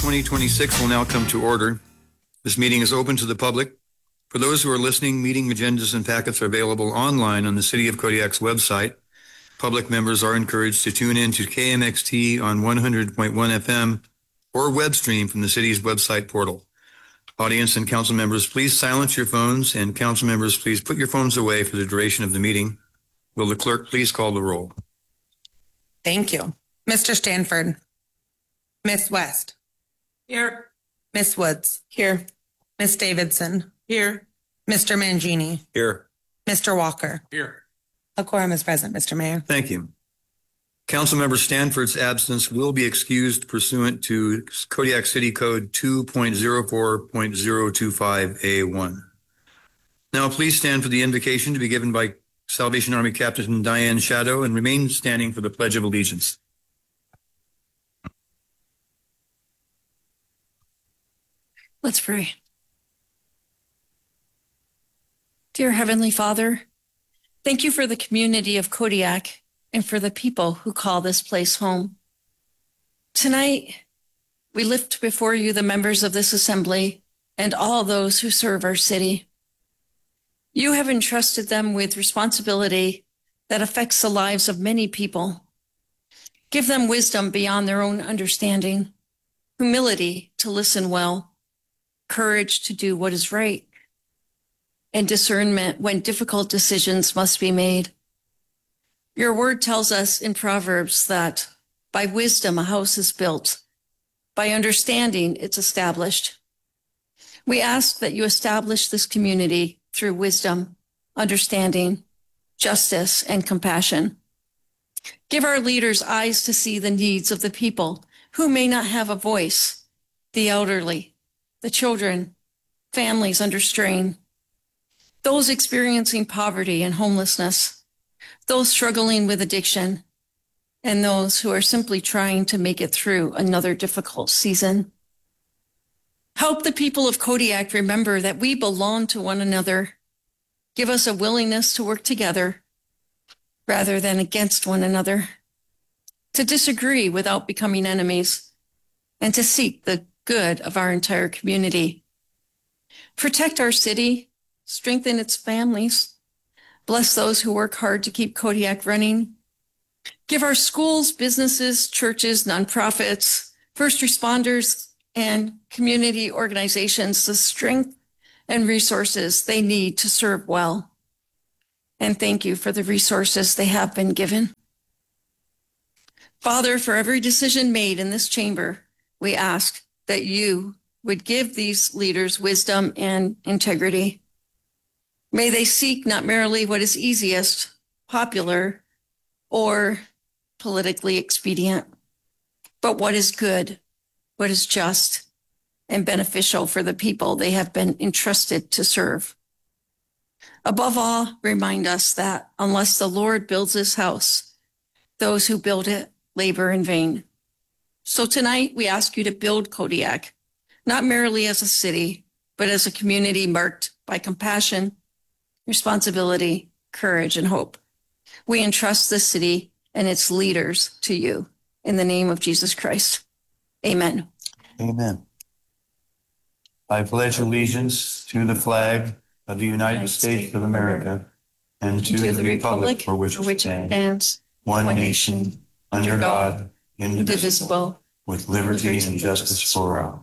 2026 will now come to order. This meeting is open to the public. For those who are listening, meeting agendas and packets are available online on the City of Kodiak's website. Public members are encouraged to tune in to KMXT on 100.1 FM or web stream from the city's website portal. Audience and council members, please silence your phones, and council members, please put your phones away for the duration of the meeting. Will the clerk please call the roll? Thank you. Mr. Stanford. Miss West. Here. Miss Woods. Here. Miss Davidson. Here. Mr. Mangini. Here. Mr. Walker. Here. A quorum is present, Mr. Mayor. Thank you. Councilmember Stanford's absence will be excused pursuant to Kodiak City Code 2.04.025A1. Now please stand for the invocation to be given by Salvation Army Captain Diane Shadow and remain standing for the Pledge of Allegiance. Let's pray. Dear Heavenly Father, thank you for the community of Kodiak and for the people who call this place home. Tonight, we lift before you the members of this assembly and all those who serve our city. You have entrusted them with responsibility that affects the lives of many people. Give them wisdom beyond their own understanding, humility to listen well, courage to do what is right, and discernment when difficult decisions must be made. Your word tells us in Proverbs that by wisdom a house is built, by understanding it's established. We ask that you establish this community through wisdom, understanding, justice, and compassion. Give our leaders eyes to see the needs of the people who may not have a voice, the elderly, the children, families under strain, those experiencing poverty and homelessness, those struggling with addiction, and those who are simply trying to make it through another difficult season. Help the people of Kodiak remember that we belong to one another. Give us a willingness to work together rather than against one another, to disagree without becoming enemies, and to seek the good of our entire community. Protect our city, strengthen its families, bless those who work hard to keep Kodiak running. Give our schools, businesses, churches, nonprofits, first responders, and community organizations the strength and resources they need to serve well. And thank you for the resources they have been given. Father, for every decision made in this chamber, we ask that you would give these leaders wisdom and integrity. May they seek not merely what is easiest, popular, or politically expedient, but what is good, what is just, and beneficial for the people they have been entrusted to serve. Above all, remind us that unless the Lord builds his house, those who build it labor in vain. So tonight we ask you to build Kodiak, not merely as a city, but as a community marked by compassion, responsibility, courage, and hope. We entrust this city and its leaders to you in the name of Jesus Christ. Amen. Amen. I pledge allegiance to the flag of the United States of America and to the republic for which it stands, one nation, under God, indivisible, with liberty and justice for all.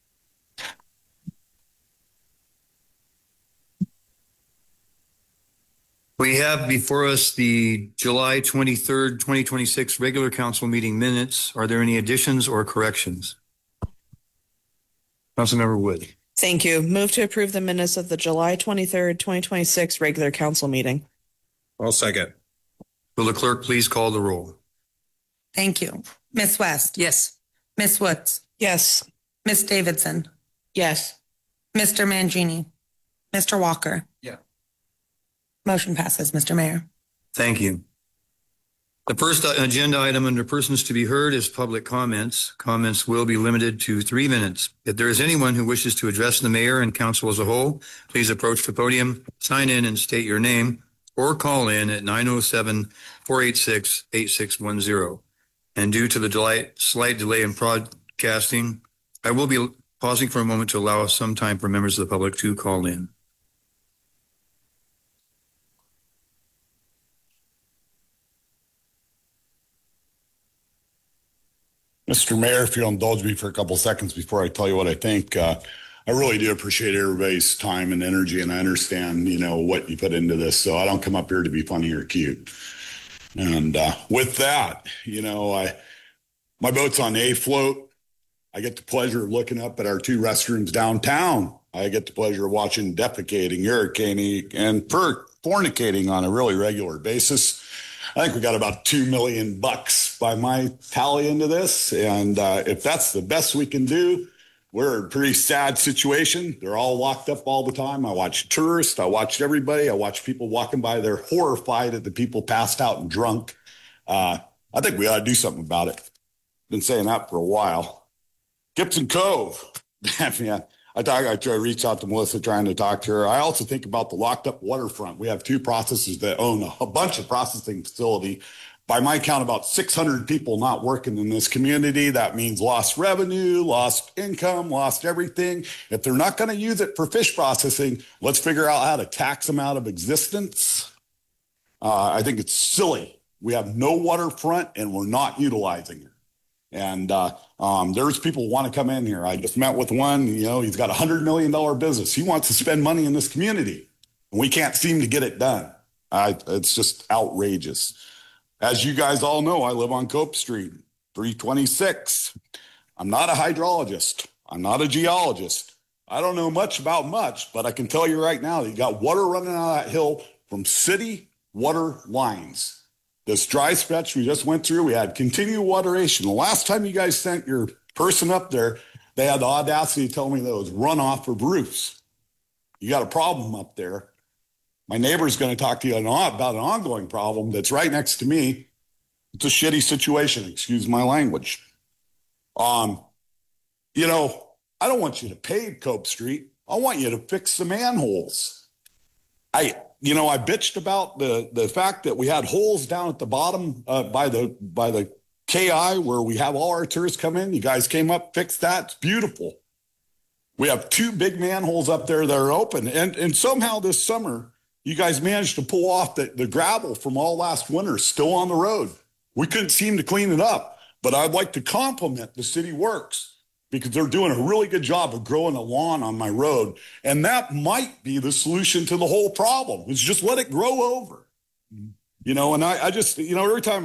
We have before us the July 23rd, 2026 regular council meeting minutes. Are there any additions or corrections? Councilmember Wood. Thank you. Move to approve the minutes of the July 23rd, 2026 regular council meeting. I'll second. Will the clerk please call the roll? Thank you. Miss West. Yes. Miss Woods. Yes. Miss Davidson. Yes. Mr. Mangini. Mr. Walker. Yeah. Motion passes, Mr. Mayor. Thank you. The first agenda item under persons to be heard is public comments. Comments will be limited to 3 minutes. If there is anyone who wishes to address the mayor and council as a whole, please approach the podium, sign in and state your name, or call in at 907-486-8610. And due to the slight delay in broadcasting, I will be pausing for a moment to allow some time for members of the public to call in. Mr. Mayor, if you'll indulge me for a couple seconds before I tell you what I think, I really do appreciate everybody's time and energy, and I understand, what you put into this. So I don't come up here to be funny or cute. And with that, my boat's on A float. I get the pleasure of looking up at our 2 restrooms downtown. I get the pleasure of watching defecating, urinating, and fornicating on a really regular basis. I think we got about $2 million by my tally into this. And if that's the best we can do, we're in a pretty sad situation. They're all locked up all the time. I watch tourists. I watched everybody. I watch people walking by. They're horrified at the people passed out and drunk. I think we ought to do something about it. Been saying that for a while. Gibson Cove. Yeah, I try to reach out to Melissa trying to talk to her. I also think about the locked up waterfront. We have 2 processors that own a bunch of processing facility. By my count, about 600 people not working in this community. That means lost revenue, lost income, lost everything. If they're not going to use it for fish processing, let's figure out how to tax them out of existence. I think it's silly. We have no waterfront and we're not utilizing it. And there's people who want to come in here. I just met with one, he's got a $100 million business. He wants to spend money in this community. And we can't seem to get it done. It's just outrageous. As you guys all know, I live on Cope Street, 326. I'm not a hydrologist. I'm not a geologist. I don't know much about much, but I can tell you right now that you got water running out of that hill from city water lines. This dry stretch we just went through, we had continual wateration. The last time you guys sent your person up there, they had the audacity to tell me that it was runoff of roofs. You got a problem up there. My neighbor's going to talk to you about an ongoing problem that's right next to me. It's a shitty situation. Excuse my language. I don't want you to pave Cope Street. I want you to fix the manholes. I bitched about the fact that we had holes down at the bottom by the KI where we have all our tourists come in. You guys came up, fixed that. It's beautiful. We have 2 big manholes up there that are open. And somehow this summer, you guys managed to pull off the gravel from all last winter still on the road. We couldn't seem to clean it up. But I'd like to compliment the city works because they're doing a really good job of growing a lawn on my road. And that might be the solution to the whole problem. Is just let it grow over. And I just, every time